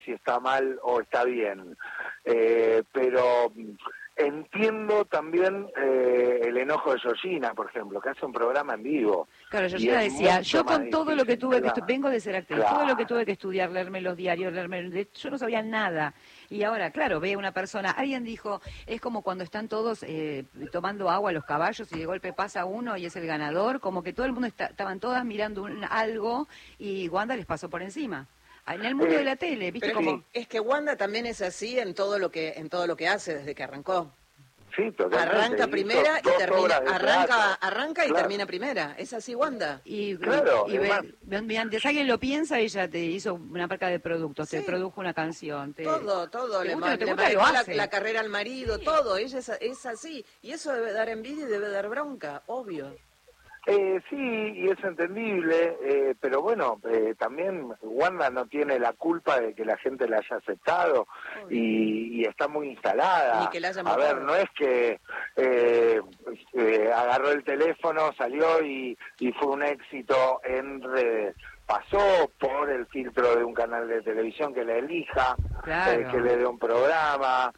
si está mal o está bien. Pero entiendo también el enojo de Georgina, por ejemplo, que hace un programa en vivo. Claro, Georgina decía, yo con todo lo que tuve que vengo de ser actriz, claro. todo lo que tuve que estudiar, leerme los diarios, yo no sabía nada. Y ahora, claro, ve una persona, alguien dijo, es como cuando están todos tomando agua los caballos y de golpe pasa uno y es el ganador, como que todo el mundo estaban todas mirando algo y Wanda les pasó por encima. En el mundo de la tele, ¿viste cómo? Es que Wanda también es así en todo lo que hace desde que arrancó. Sí, totalmente. Arranca primera y termina, arranca y claro. termina primera. Es así, Wanda. Claro, antes alguien lo piensa, ella te hizo una marca de productos, sí. te produjo una canción. Todo. Le manejó la carrera al marido, todo. Ella es así. Y eso debe dar envidia y debe dar bronca, obvio. Sí, y es entendible, pero bueno, también Wanda no tiene la culpa de que la gente la haya aceptado y está muy instalada. Ni que la haya a ver, no es que agarró el teléfono, salió y fue un éxito en redes. Pasó por el filtro de un canal de televisión que la elija, claro. Que le dé un programa.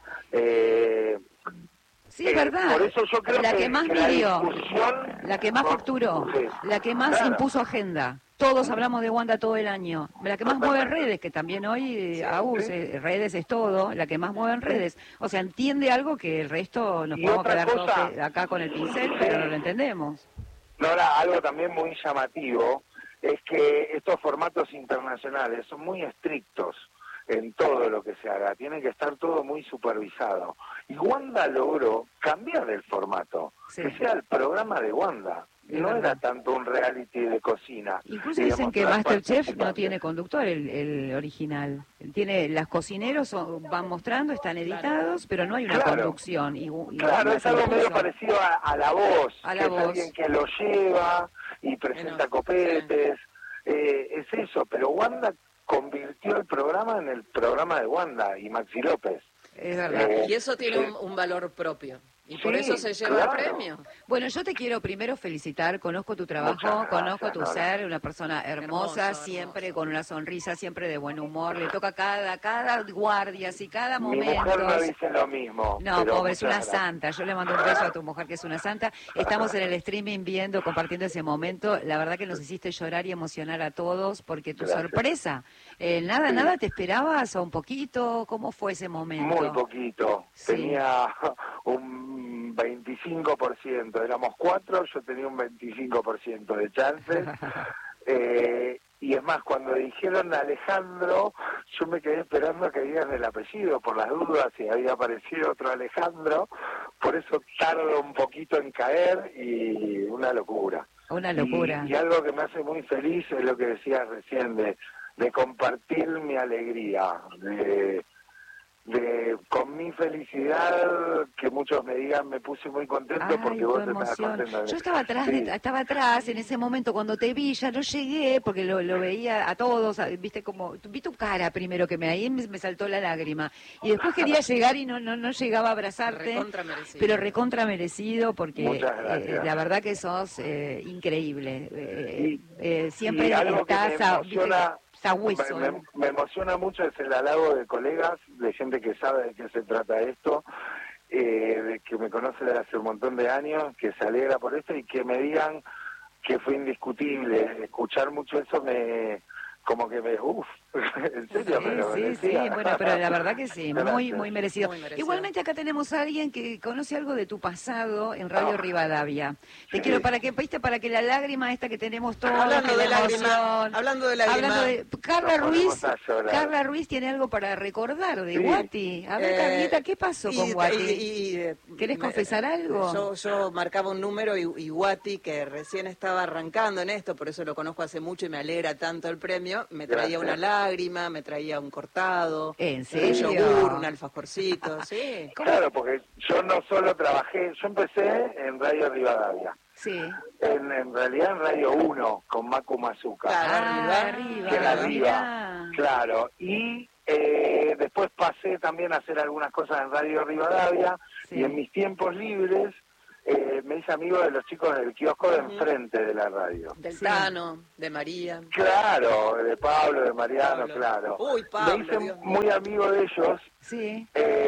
Sí, es verdad. Por eso yo creo la que más midió, la que más facturó, sí, la que más impuso agenda. Todos hablamos de Wanda todo el año. La que más mueve redes, que también hoy, redes es todo, la que más mueve en redes. O sea, entiende algo que el resto nos podemos quedar todos acá con el pincel, pero no lo entendemos. Nora, algo también muy llamativo es que estos formatos internacionales son muy estrictos en todo lo que se haga, tiene que estar todo muy supervisado. Y Wanda logró cambiar el formato, que sea el programa de Wanda. No era tanto un reality de cocina. Incluso dicen que MasterChef no tiene conductor, el original. Tiene las cocineros van mostrando, están editados, pero no hay una conducción. Claro, es algo medio parecido a La Voz, es alguien que lo lleva y presenta copetes. Es eso, pero Wanda convirtió el programa en el programa de Wanda y Maxi López. Es verdad. Y eso tiene un valor propio. Y por eso se lleva el premio. Bueno, yo te quiero primero felicitar, conozco tu trabajo, conozco tu ser, una persona hermosa, siempre con una sonrisa, siempre de buen humor, le toca cada guardia, y cada momento. Mi mujer no dice lo mismo. No, pobre, es una santa, yo le mando un beso a tu mujer que es una santa. Estamos en el streaming viendo, compartiendo ese momento, la verdad que nos hiciste llorar y emocionar a todos, porque tu sorpresa, nada, ¿te esperabas o un poquito? ¿Cómo fue ese momento? Muy poquito, tenía un 25%, éramos 4, yo tenía un 25% de chances, y es más, cuando dijeron Alejandro, yo me quedé esperando que digan el apellido, por las dudas, si había aparecido otro Alejandro, por eso tardo un poquito en caer, y una locura. Una locura. Y algo que me hace muy feliz es lo que decías recién, de compartir mi alegría, con mi felicidad, que muchos me digan, me puse muy contento porque vos te estás contento. Yo estaba atrás en ese momento cuando te vi, ya no llegué porque lo veía a todos, viste como, vi tu cara primero que ahí me saltó la lágrima y después quería llegar y no llegaba a abrazarte, pero recontra merecido porque la verdad que sos increíble, siempre estás me emociona mucho es el halago de colegas, de gente que sabe de qué se trata esto, de que me conoce desde hace un montón de años, que se alegra por esto y que me digan que fue indiscutible. Escuchar mucho eso en serio, sí, bueno, pero la verdad que sí, muy merecido. Igualmente acá tenemos a alguien que conoce algo de tu pasado en Radio Rivadavia. Te quiero para que la lágrima esta que tenemos todos, hablando de lágrima, Carla Ruiz tiene algo para recordar de Guati. A ver, Carlita, ¿qué pasó con Guati? ¿Querés confesar algo? Yo marcaba un número y Guati, que recién estaba arrancando en esto, por eso lo conozco hace mucho y me alegra tanto el premio, me traía una lágrima, me traía un cortado, ¿en serio? Un yogur, un alfajorcito, sí. Claro, porque yo no solo trabajé, yo empecé en Radio Rivadavia. Sí. En realidad en Radio 1, con Macu Mazuca. Arriba. Claro, y después pasé también a hacer algunas cosas en Radio Rivadavia, y en mis tiempos libres me hice amigo de los chicos del kiosco de enfrente de la radio. Del Sí. Tano, de María. Claro, de Pablo, de Mariano, claro. Uy, Pablo, Me hice Dios mío. muy amigo de ellos. Sí.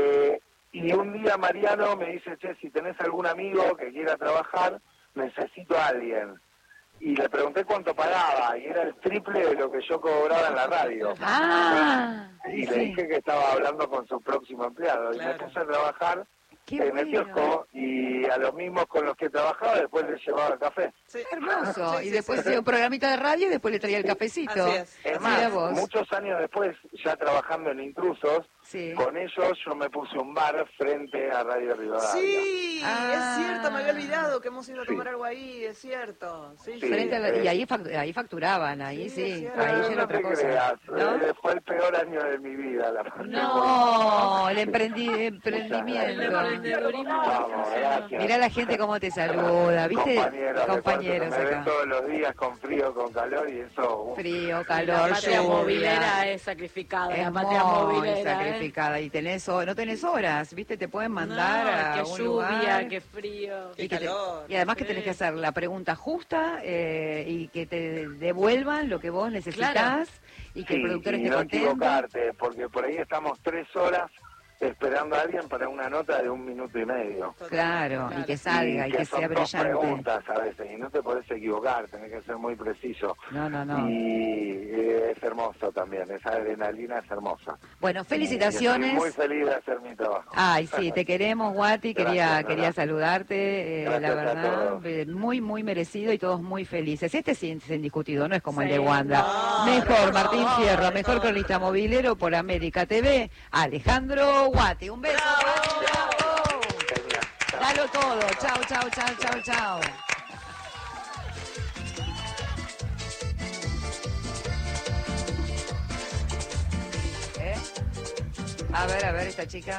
Y un día Mariano me dice, che, si tenés algún amigo que quiera trabajar, necesito a alguien. Y le pregunté cuánto pagaba, y era el triple de lo que yo cobraba en la radio. Ah, Y sí. le dije que estaba hablando con su próximo empleado. Y me Claro. puse a trabajar Qué en el bueno. kiosco, y a los mismos con los que trabajaba después les llevaba el café. Sí. Hermoso. Sí, y sí, después sí. hacía un programita de radio y después le traía el cafecito. Así es. Es Mira más, vos. muchos años después, ya trabajando en Intrusos, Sí. con ellos yo me puse un bar frente a Radio Rivadavia. Sí, Ah. es cierto, me había olvidado que hemos ido a Sí. tomar algo ahí, es cierto. Sí, Sí. sí. Frente a la- y ahí facturaban, ahí Sí, sí. es cierto. Ahí No, ya era no otra te cosa. creas, ¿No? fue el peor año de mi vida, la pandemia. No, el emprendimiento. Vamos, gracias. Mirá la gente cómo te saluda, ¿viste? Compañeros, Compañeros me ven acá. todos los días con frío, con calor, y eso... Frío, La calor, patria lluvia. movilera es sacrificada, Es la patria muy movilera. sacrificada. Y no tenés horas, ¿viste? Te pueden mandar a qué un lluvia, lugar. qué frío. Qué Y, que calor. y además que tenés que hacer la pregunta justa y que te devuelvan lo que vos necesitas Claro. y que el Sí, productor y esté no contento. equivocarte, porque por ahí estamos 3 horas esperando a alguien para una nota de 1 minuto y medio. Claro, y que salga y que son sea 2 brillante. preguntas a veces, y no te podés equivocar, tenés que ser muy preciso. No. Y es hermoso también, esa adrenalina es hermosa. Bueno, Y estoy felicitaciones. muy feliz de hacer mi trabajo. Ay, sí, te queremos, Guati, Gracias, quería ¿verdad? saludarte, la Gracias a verdad, todos. muy, muy merecido y todos muy felices. Este sí es indiscutido, no es como el Sí, de Wanda. no, Mejor, no, Martín no, Fierro, no, mejor no. cronista movilero por América TV, Alejandro Guati. Un beso, Guati, bravo. Genial. Chao. Dalo todo, chao, chao, chao, chao, chao. ¿Eh? A ver, esta chica.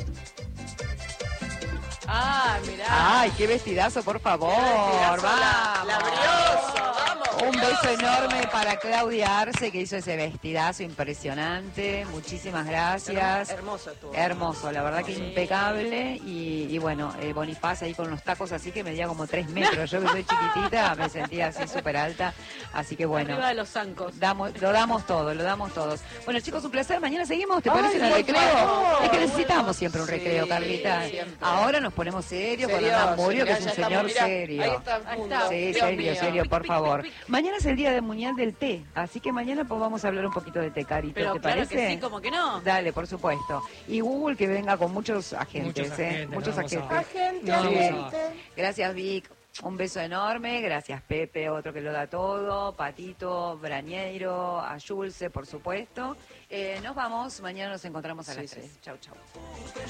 Ah, mirá. Ay, qué vestidazo, por favor. Vamos. Labrioso, vamos. Un beso brioso. enorme para Claudia Arce, que hizo ese vestidazo impresionante. Muchísimas gracias. Hermoso estuvo. Hermoso, la verdad que Sí. impecable. Y bueno, Bonifaz ahí con los tacos así que medía como 3 metros. Yo que soy chiquitita me sentía así súper alta. Así que bueno, Arriba de los zancos. lo damos todos. Bueno, chicos, un placer. Mañana seguimos, ¿te parece? En el por recreo. favor. Es que necesitamos siempre un Sí, recreo, Carlita. siempre. Ahora nos ponemos serios con Serioso, Hernán Murio, que mirá, es ya un señor estamos, mirá, serio. Ahí está el Ahí mundo. está. Sí, Dios serio, mío. serio, por Pic, pic, favor. pic, pic. Mañana es el día mundial del té, así que mañana pues vamos a hablar un poquito de té, Carito, Pero ¿te claro parece? que sí, como que no. Dale, por supuesto. Y Google que venga con muchos agentes, muchos agentes. Sí. Gracias, Vic. Un beso enorme. Gracias, Pepe, otro que lo da todo. Patito, Brañeiro, a Yulce, por supuesto. Nos vamos. Mañana nos encontramos a las 3. Chau, chau.